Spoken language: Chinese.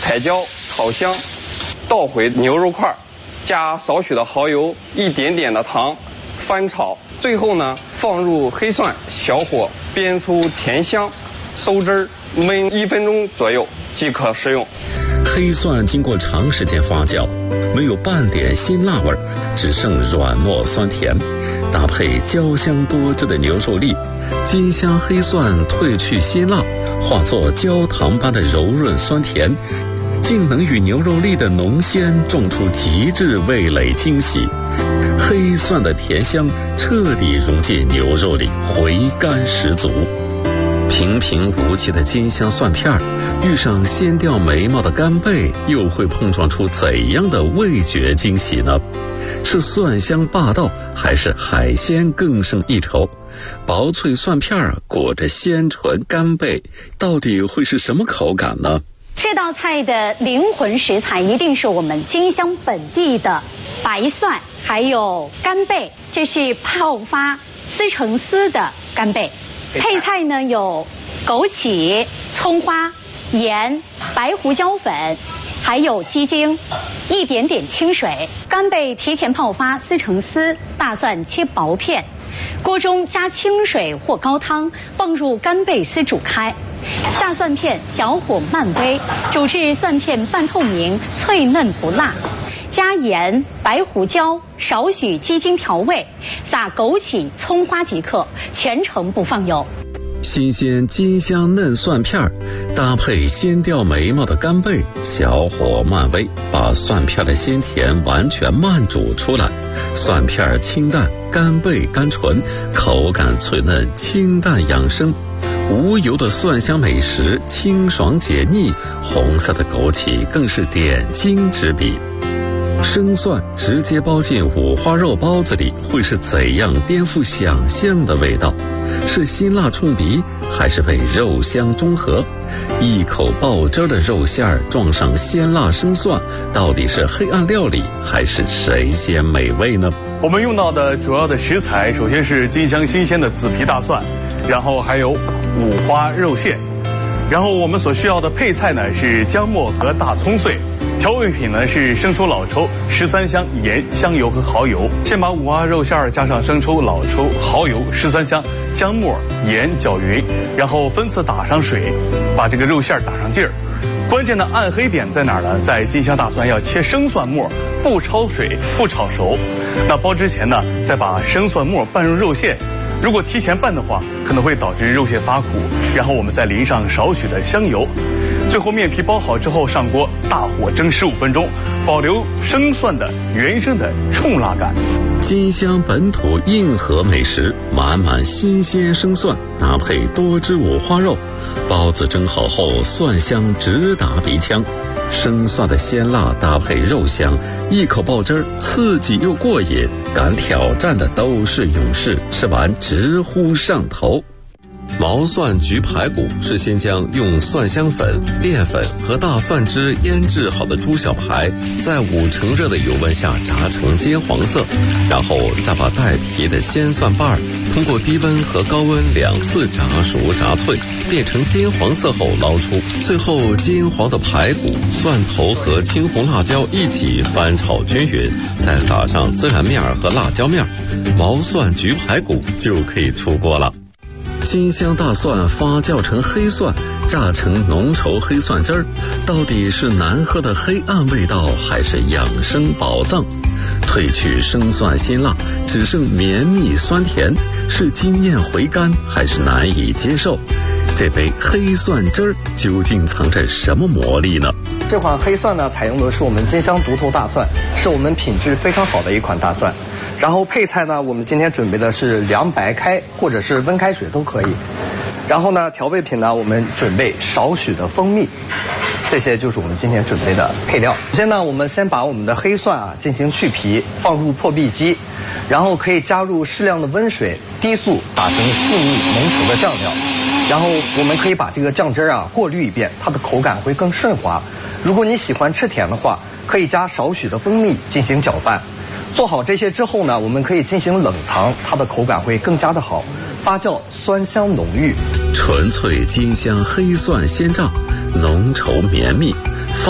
彩椒炒香，倒回牛肉块，加少许的蚝油，一点点的糖，翻炒。最后呢，放入黑蒜，小火煸出甜香，收汁儿，焖1分钟左右即可食用。 黑蒜经过长时间发酵，没有半点辛辣味儿，只剩软糯酸甜，搭配焦香多汁的牛肉粒，金香黑蒜褪去辛辣，化作焦糖般的柔润酸甜，竟能与牛肉粒的浓鲜撞出极致味蕾惊喜。黑蒜的甜香彻底融进牛肉里，回甘十足。平平无奇的金香蒜片遇上鲜调美貌的干贝，又会碰撞出怎样的味觉惊喜呢？是蒜香霸道，还是海鲜更胜一筹？薄脆蒜片裹着鲜纯干贝，到底会是什么口感呢？ 这道菜的灵魂食材一定是我们金乡本地的白蒜，还有干贝，这是泡发撕成丝的干贝。配菜呢有枸杞、葱花、盐、白胡椒粉，还有鸡精，一点点清水。干贝提前泡发撕成丝，大蒜切薄片。锅中加清水或高汤，放入干贝丝煮开，下蒜片，小火慢煨，煮至蒜片半透明、脆嫩不辣。加盐、白胡椒，少许鸡精调味，撒枸杞、葱花即可，全程不放油。 新鲜金香嫩蒜片搭配鲜调美貌的干贝，小火慢煨，把蒜片的鲜甜完全慢煮出来。蒜片清淡，干贝甘醇，口感脆嫩，清淡养生。无油的蒜香美食，清爽解腻，红色的枸杞更是点睛之笔。生蒜直接包进五花肉包子里，会是怎样颠覆想象的味道？是辛辣冲鼻，还是被肉香中和？一口爆汁的肉馅儿撞上鲜辣生蒜，到底是黑暗料理还是神仙美味呢？ 我们用到的主要的食材，首先是金香新鲜的紫皮大蒜，然后还有五花肉馅，然后我们所需要的配菜呢是姜末和大葱碎。调味品呢是生抽、老抽、13香、盐、香油和蚝油。先把五花肉馅儿加上生抽、老抽、蚝油、13香、姜末、盐搅匀，然后分次打上水，把这个肉馅儿打上劲儿。关键的暗黑点在哪儿呢？在金香大蒜要切生蒜末，不焯水，不炒熟。那包之前呢，再把生蒜末拌入肉馅。如果提前拌的话，可能会导致肉馅发苦。然后我们再淋上少许的香油。最后面皮包好之后上锅，大火蒸15分钟，保留生蒜的原生的冲辣感。 金香本土硬核美食，满满新鲜生蒜，搭配多汁五花肉，包子蒸好后蒜香直达鼻腔，生蒜的鲜辣搭配肉香，一口爆汁，刺激又过瘾。敢挑战的都是勇士，吃完直呼上头。毛蒜焗排骨是先将用蒜香粉、淀粉和大蒜汁腌制好的猪小排，在5成热的油温下炸成金黄色，然后再把带皮的鲜蒜瓣通过低温和高温2次炸熟炸脆，变成金黄色后捞出，最后金黄的排骨、蒜头和青红辣椒一起翻炒均匀，再撒上孜然面和辣椒面，毛蒜焗排骨就可以出锅了。金香大蒜发酵成黑蒜，榨成浓稠黑蒜汁儿，到底是难喝的黑暗味道，还是养生宝藏？褪去生蒜辛辣，只剩绵密酸甜，是惊艳回甘，还是难以接受？这杯黑蒜汁儿究竟藏着什么魔力呢？ 这款黑蒜呢，采用的是我们金香独头大蒜，是我们品质非常好的一款大蒜。然后配菜呢，我们今天准备的是凉白开或者是温开水都可以。然后呢，调味品呢，我们准备少许的蜂蜜，这些就是我们今天准备的配料。首先呢，我们先把我们的黑蒜进行去皮，放入破壁机，然后可以加入适量的温水，低速打成细腻浓稠的酱料。然后我们可以把这个酱汁过滤一遍，它的口感会更顺滑。如果你喜欢吃甜的话，可以加少许的蜂蜜进行搅拌。做好这些之后呢，我们可以进行冷藏，它的口感会更加的好，发酵酸香浓郁。 纯粹金香黑蒜鲜榨，浓稠绵密，